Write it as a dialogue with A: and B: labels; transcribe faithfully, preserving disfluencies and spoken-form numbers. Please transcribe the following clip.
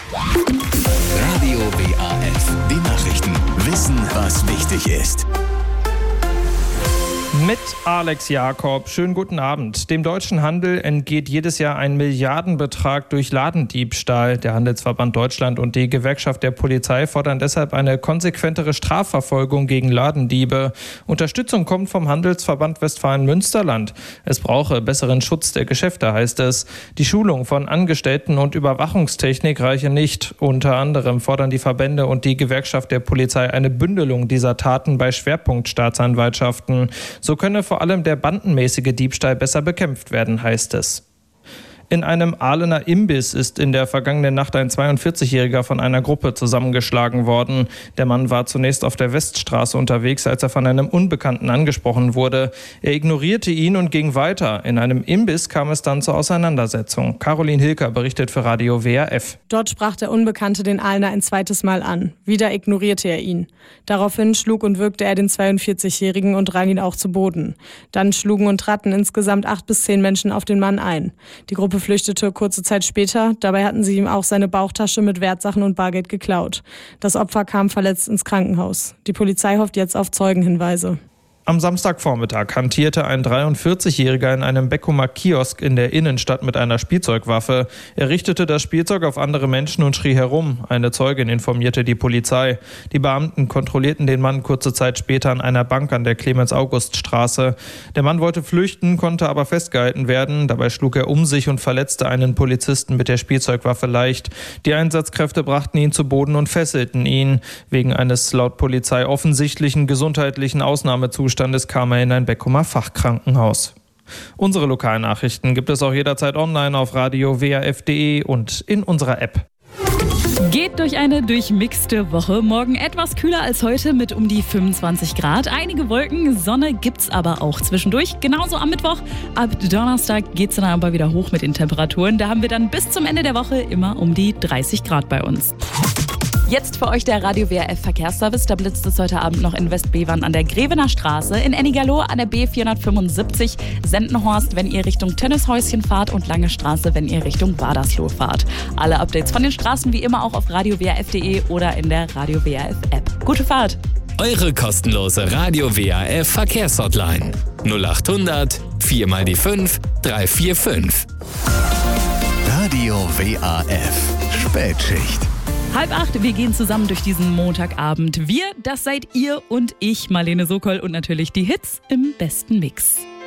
A: Radio W A F, die Nachrichten. Wissen, was wichtig ist.
B: Mit Alex Jakob. Schönen guten Abend. Dem deutschen Handel entgeht jedes Jahr ein Milliardenbetrag durch Ladendiebstahl. Der Handelsverband Deutschland und die Gewerkschaft der Polizei fordern deshalb eine konsequentere Strafverfolgung gegen Ladendiebe. Unterstützung kommt vom Handelsverband Westfalen-Münsterland. Es brauche besseren Schutz der Geschäfte, heißt es. Die Schulung von Angestellten und Überwachungstechnik reiche nicht. Unter anderem fordern die Verbände und die Gewerkschaft der Polizei eine Bündelung dieser Taten bei Schwerpunktstaatsanwaltschaften. So könne vor allem der bandenmäßige Diebstahl besser bekämpft werden, heißt es. In einem Ahlener Imbiss ist in der vergangenen Nacht ein zweiundvierzigjähriger von einer Gruppe zusammengeschlagen worden. Der Mann war zunächst auf der Weststraße unterwegs, als er von einem Unbekannten angesprochen wurde. Er ignorierte ihn und ging weiter. In einem Imbiss kam es dann zur Auseinandersetzung. Caroline Hilker berichtet für Radio W A F.
C: Dort sprach der Unbekannte den Ahlener ein zweites Mal an. Wieder ignorierte er ihn. Daraufhin schlug und würgte er den zweiundvierzigjährigen und rang ihn auch zu Boden. Dann schlugen und traten insgesamt acht bis zehn Menschen auf den Mann ein. Die Gruppe flüchtete kurze Zeit später. Dabei hatten sie ihm auch seine Bauchtasche mit Wertsachen und Bargeld geklaut. Das Opfer kam verletzt ins Krankenhaus. Die Polizei hofft jetzt auf Zeugenhinweise.
B: Am Samstagvormittag hantierte ein dreiundvierzigjähriger in einem Beckumer Kiosk in der Innenstadt mit einer Spielzeugwaffe. Er richtete das Spielzeug auf andere Menschen und schrie herum. Eine Zeugin informierte die Polizei. Die Beamten kontrollierten den Mann kurze Zeit später an einer Bank an der Clemens-August-Straße. Der Mann wollte flüchten, konnte aber festgehalten werden. Dabei schlug er um sich und verletzte einen Polizisten mit der Spielzeugwaffe leicht. Die Einsatzkräfte brachten ihn zu Boden und fesselten ihn. Wegen eines laut Polizei offensichtlichen gesundheitlichen Ausnahmezustands kam er in ein Beckumer Fachkrankenhaus. Unsere Lokalnachrichten gibt es auch jederzeit online auf radio w a f punkt de und in unserer App.
D: Geht durch eine durchmixte Woche. Morgen etwas kühler als heute mit um die fünfundzwanzig Grad. Einige Wolken, Sonne gibt's aber auch zwischendurch. Genauso am Mittwoch. Ab Donnerstag geht's dann aber wieder hoch mit den Temperaturen. Da haben wir dann bis zum Ende der Woche immer um die dreißig Grad bei uns. Jetzt für euch der Radio W A F Verkehrsservice. Da blitzt es heute Abend noch in Westbevern an der Grevener Straße, in Ennigerloh an der B vierhundertfünfundsiebzig, Sendenhorst, wenn ihr Richtung Tennishäuschen fahrt und Lange Straße, wenn ihr Richtung Wadersloh fahrt. Alle Updates von den Straßen wie immer auch auf radio w a f punkt de oder in der Radio W A F App. Gute Fahrt!
A: Eure kostenlose Radio W A F Verkehrshotline null acht hundert vier mal die fünf drei vier fünf. Radio W A F Spätschicht.
D: Halb acht, wir gehen zusammen durch diesen Montagabend. Wir, das seid ihr und ich, Marlene Sokol und natürlich die Hits im besten Mix.